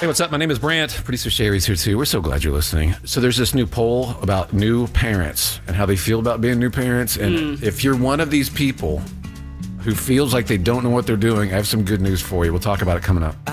Hey, what's up? My name is Brant. Producer Sherry's here too. We're so glad you're listening. So there's this new poll about new parents and how they feel about being new parents. And if you're one of these people who feels like they don't know what they're doing, I have some good news for you. We'll talk about it coming up.